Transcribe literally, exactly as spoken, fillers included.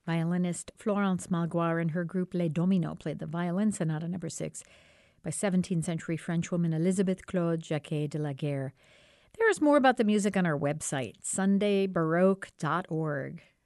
Violinist Florence Malgoire and her group Les Dominos played the Violin Sonata Number six by seventeenth century Frenchwoman Elisabeth Claude Jacquet de la Guerre. There is more about the music on our website, sunday baroque dot org.